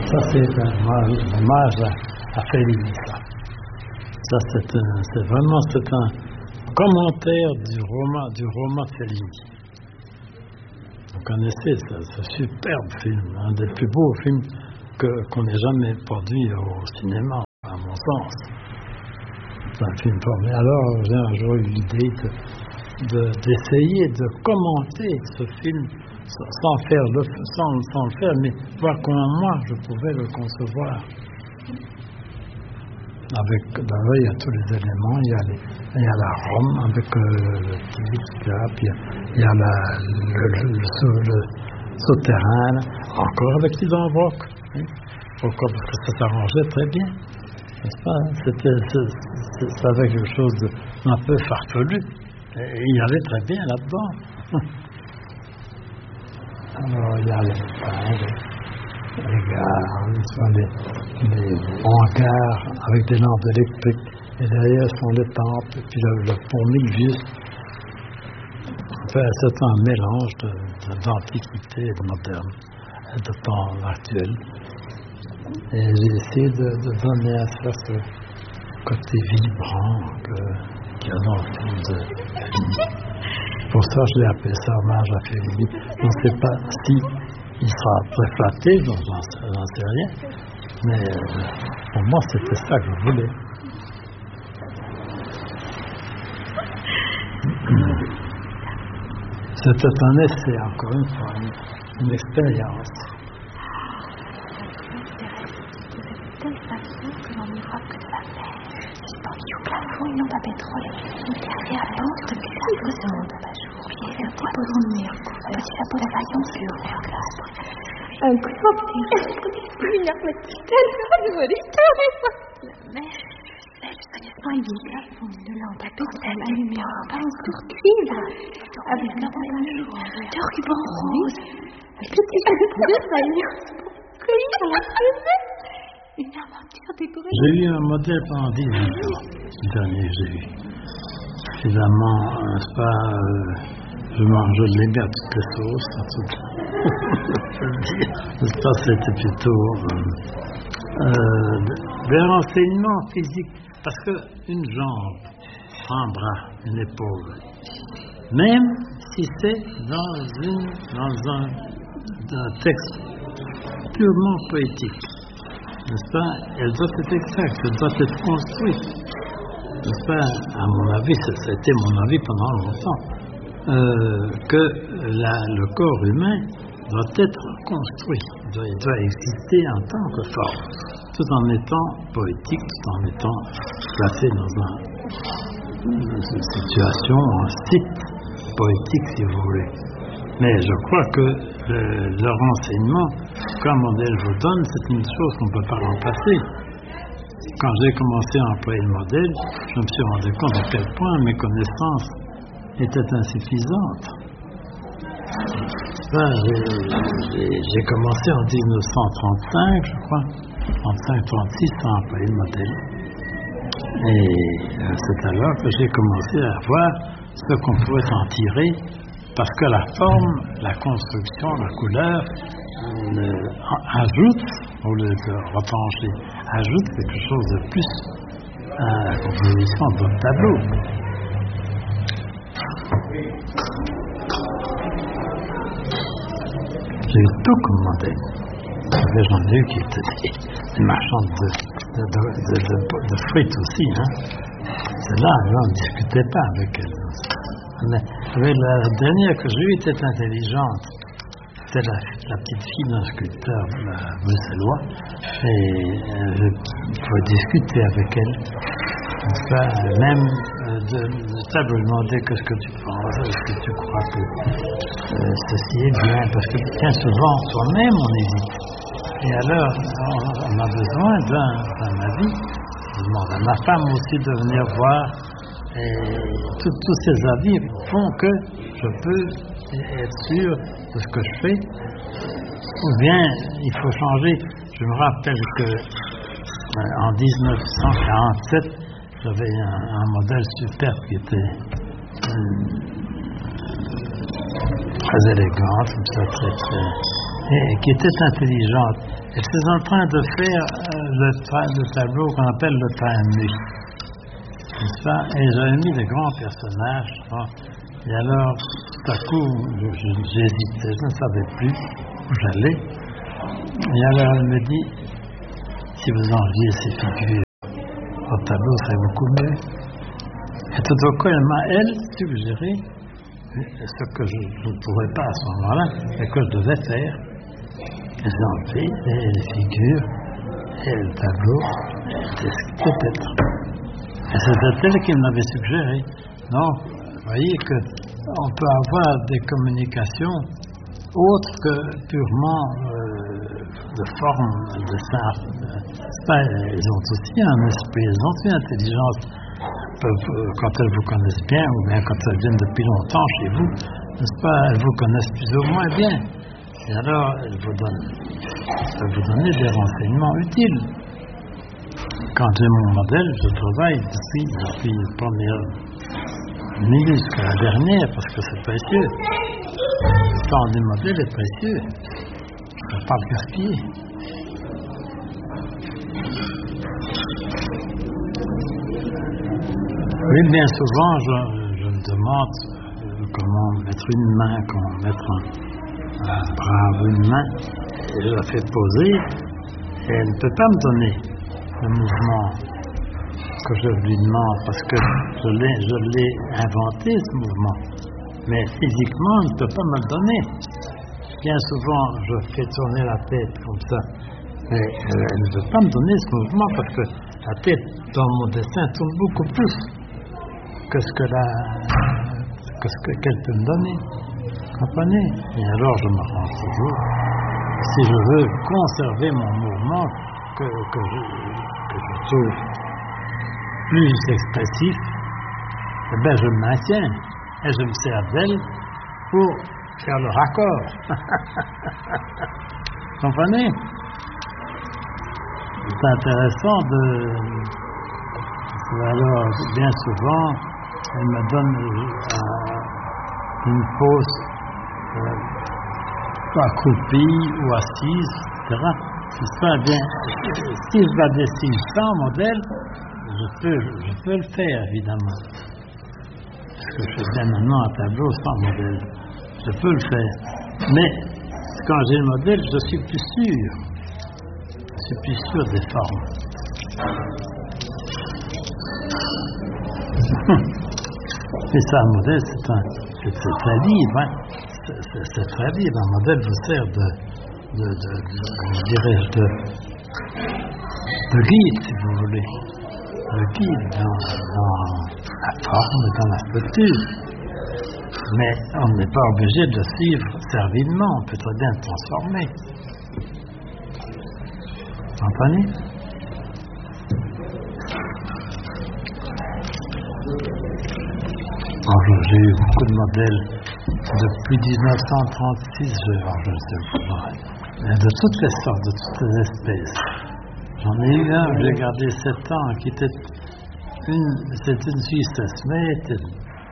Ça, c'est un hommage à Fellini, ça. Ça, c'est un commentaire du roman Fellini. Vous connaissez ce superbe film, un des plus beaux films qu'on ait jamais produit au cinéma, à mon sens. C'est un film formé. Alors, j'ai un jour eu l'idée d'essayer de commenter ce film sans le faire, mais voir comment moi je pouvais le concevoir. D'abord, il y a tous les éléments, il y a la Rome avec le titre, puis il y a le souterrain, encore avec Lidenbrock. Pourquoi? Parce que ça s'arrangeait très bien, n'est-ce pas? Ça avait quelque chose d'un peu farfelu, et il y allait très bien là-dedans. Alors, il y a les gares, les hangars avec des lampes électriques, et derrière sont les temples, et puis le pont Milvius. Enfin, c'est un mélange d'antiquité et de moderne, de temps actuel. Et j'ai essayé de donner à ça ce côté vibrant qu'il y a dans le film de Fellini. Pour ça, je l'ai appelé ça hommage à Fellini. Je ne sais pas si il sera très flatté, j'en sais rien, mais pour moi, c'était ça que je voulais. C'était un essai, encore une fois, une expérience. De telle façon que l'on n'y voit que de la mer, suspendue au plafond, une lampe à pétrole, une carrière à l'encre depuis la fosse de mon abat-jour, puis un dépôt de mur, un petit chapeau de faïence sur le glace, un globe terrestre, une armatique, un l'histoire. La mer, belle, soigneusement évidée, une lampe à pétrole allumée en balance de cuivre, avec un jour de ruban rose, un petit chapeau de faïence pour cueillir la fumée. Une aventure décorée. J'ai eu un modèle pendant 18 ans, le dernier que j'ai eu. Évidemment, n'est-ce pas, je l'aimais à toutes les sauces, en tout cas. N'est-ce pas, c'était plutôt des renseignements physiques. Parce qu'une jambe, un bras, une épaule, même si c'est dans un texte purement poétique, n'est-ce pas, elle doit être exacte, elle doit être construite. N'est-ce pas, à mon avis, ça a été mon avis pendant longtemps, que le corps humain doit être construit, il doit exister en tant que forme, tout en étant poétique, tout en étant placé dans une situation, un site poétique, si vous voulez. Mais je crois que le renseignement qu'un modèle vous donne, c'est une chose qu'on ne peut pas remplacer. Quand j'ai commencé à employer le modèle, je me suis rendu compte à quel point mes connaissances étaient insuffisantes. J'ai commencé en 1935, je crois, 35-36, à employer le modèle. Et c'est alors que j'ai commencé à voir ce qu'on pouvait en tirer, parce que la forme, la construction, la couleur ajoute, au lieu de retrancher, ajoute quelque chose de plus à la composition de votre tableau. J'ai eu tout comme modèle. J'en ai eu qui étaient des marchands de frites aussi. Hein. C'est là, on ne discutait pas avec elles. Mais la dernière que j'ai eue était intelligente. C'était la petite fille d'un sculpteur bruxellois. Et je pouvais discuter avec elle. Enfin, même de lui demander qu'est-ce que tu penses, est-ce que tu crois que ceci est bien, parce que bien souvent, soi-même, on hésite. Et alors, on a besoin d'un avis. Je demande à ma femme aussi de venir voir. Et tous ces avis font que je peux être sûr de ce que je fais. Ou bien, il faut changer. Je me rappelle que en 1947, j'avais un modèle superbe qui était très élégant, comme ça, très et qui était intelligente. Elle était en train de faire le tableau qu'on appelle le train de nuit. N'est-ce pas? Et j'avais mis de grands personnages. Bon. Et alors, tout à coup, j'hésitais, je ne savais plus où j'allais. Et alors, elle me dit, si vous enleviez ces figures au tableau, ça serait beaucoup mieux. Et tout à coup, elle m'a, suggéré ce que je ne pouvais pas à ce moment-là, mais que je devais faire. Et j'ai enlevé les figures et le tableau était peut-être. Et c'était elle qui m'avait suggéré. Non, vous voyez qu'on peut avoir des communications autres que purement de forme, de dessin. Ils ont aussi un esprit, ils ont une intelligence. Quand elles vous connaissent bien, ou bien quand elles viennent depuis longtemps chez vous, n'est-ce pas, elles vous connaissent plus ou moins bien. Et alors, elles vous donnent des renseignements utiles. Quand j'ai mon modèle, je travaille depuis la première minute jusqu'à la dernière, parce que c'est précieux. Le temps des modèles est précieux. Je ne peux pas le gaspiller. Oui, bien souvent, je me demande comment mettre une main, comment mettre un bras ou une main. Et je la fais poser, et elle ne peut pas me donner le mouvement que je lui demande, parce que je l'ai inventé, ce mouvement. Mais physiquement, elle ne peut pas me le donner. Bien souvent, je fais tourner la tête comme ça, mais elle ne veut pas me donner ce mouvement, parce que la tête, dans mon dessin, tourne beaucoup plus que ce qu'elle peut me donner. Comprenez? Et alors je me rends toujours. Si je veux conserver mon mouvement que je trouve plus expressif, eh bien je me maintiens et je me sers d'elle pour faire le raccord. Comprenez? C'est intéressant alors bien souvent elle me donne une pose accroupie ou assise, etc. C'est pas bien. Si je la dessine sans modèle, je peux le faire, évidemment. Parce que je fais bien maintenant un tableau sans modèle. Je peux le faire. Mais quand j'ai le modèle, je suis plus sûr. Je suis plus sûr des formes. Mais ça, un modèle, c'est très libre. Hein. C'est très libre. Un modèle vous sert de guide, si vous voulez. De guide dans la forme et dans la structure. Mais on n'est pas obligé de le suivre servilement. On peut très bien le transformer. Vous comprenez? J'ai eu beaucoup de modèles depuis 1936, je ne sais pas, de toutes les sortes, de toutes les espèces. J'en ai eu un, j'ai gardé 7 ans, qui était c'était une Suissesse, mais elle était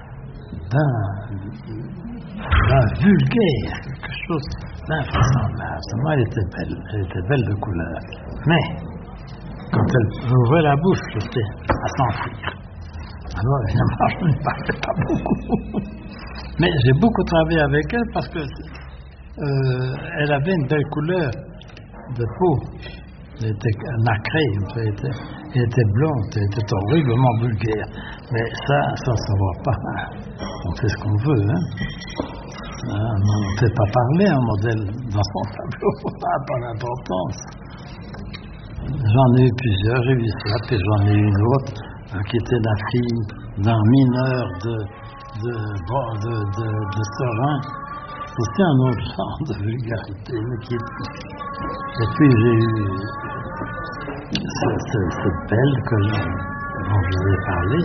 d'un vulgaire, quelque chose d'invraisemblable. Seulement, elle était belle de couleur. Mais, quand elle ouvrait la bouche, j'étais à s'enfuir. Alors, évidemment, je ne parlais pas beaucoup. Mais j'ai beaucoup travaillé avec elle parce que elle avait une belle couleur de peau. Elle était nacrée, elle était blonde, elle était horriblement vulgaire. Mais ça ne va pas. On fait ce qu'on veut. On ne fait pas parler un modèle dans son tableau, ça n'a pas d'importance. J'en ai eu plusieurs, j'ai vu ça, puis j'en ai eu une autre qui était la fille d'un mineur de Serein. C'est aussi un autre genre de vulgarité. Et puis j'ai eu cette belle dont je vous ai parlé.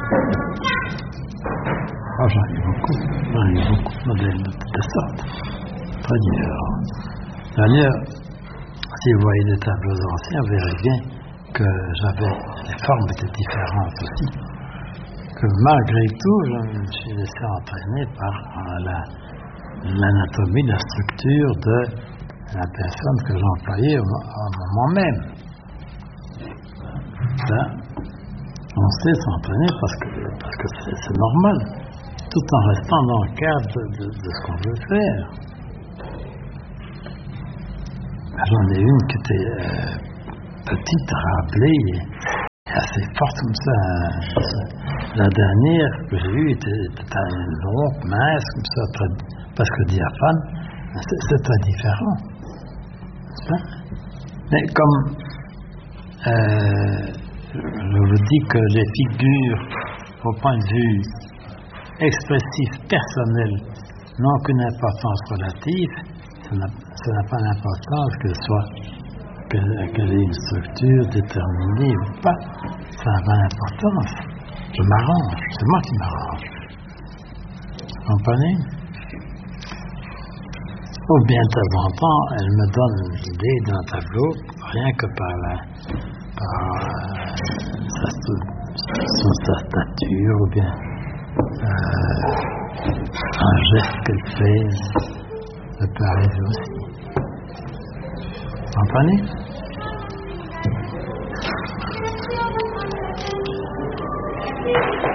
Oh, j'en ai beaucoup de modèles de toutes les sortes, très différents. D'ailleurs, si vous voyez les tableaux anciens, vous verrez bien que les formes étaient différentes aussi. Que malgré tout, je me suis laissé entraîner par l'anatomie, la structure la personne que j'employais au moment même. Ça, on sait s'entraîner parce que c'est normal, tout en restant dans le cadre de ce qu'on veut faire. J'en ai une qui était petite, râblée, assez forte comme ça. La dernière que j'ai eue était longue, mince, comme ça, presque diaphane. C'est très différent. Mais comme je vous dis que les figures, au point de vue expressif personnel, n'ont qu'une importance relative, ça n'a pas d'importance qu'elle ait une structure déterminée ou pas. Ça n'a pas d'importance. Je m'arrange, c'est moi qui m'arrange. Vous comprenez? Ou bien de temps en temps, elle me donne une idée d'un tableau, rien que par sa stature, ou bien un geste qu'elle fait, ça peut arriver aussi. Vous comprenez?